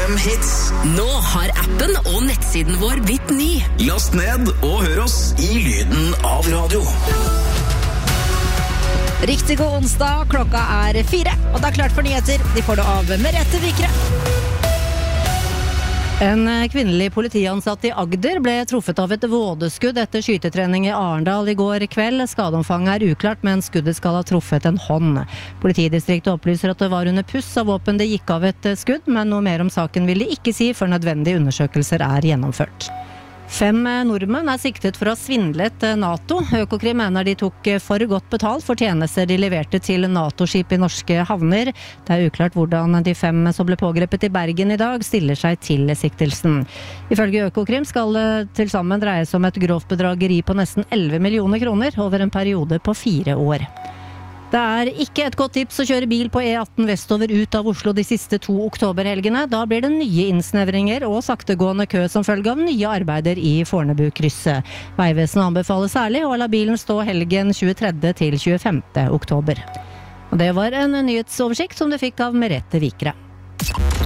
FM Hits. Nå har appen og nettsiden vår blitt ny. Last ned og hør oss i lyden av radio. Riktig god onsdag, klokka er 4, og det er klart for nyheter. De får det av Merete Vikre. En kvinnelig politiansatt i Agder ble truffet av et vådeskudd etter skytetrening i Arendal i går kveld. Skadeomfanget er uklart, men skuddet skal ha truffet en hånd. Politidistriktet opplyser at det var under puss av våpen det gikk av et skudd, men noe mer om saken vil de ikke si før nødvendige undersøkelser er gjennomført. 5 nordmenn er siktet for å ha svindlet NATO. Økokrim mener de tok for godt betalt for tjenester de leverte til NATO-skip i norske havner. Det er uklart hvordan de 5 som ble pågrepet i Bergen i dag stiller seg til siktelsen. Ifølge Økokrim skal det til sammen dreie seg om et grovt bedrageri på nesten 11 millioner kroner over en periode på 4 år. Det er ikke et godt tips å kjøre bil på E18 vestover ut av Oslo de siste 2 oktoberhelgene. Da blir det nye innsnevringer og saktegående kø som følge av nye arbeider i Fornebu-krysset. Veivesenet anbefaler særlig å la bilen stå helgen 23. til 25. oktober. Og det var en nyhetsoversikt som du fikk av Merete Vikre.